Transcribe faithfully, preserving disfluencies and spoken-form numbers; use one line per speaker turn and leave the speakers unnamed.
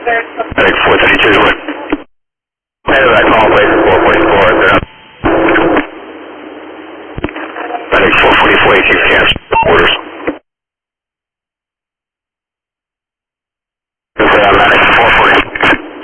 Medic four thirty-two to win. Medic, I call place four forty-four. Medic four forty-four, eighteen cancel orders.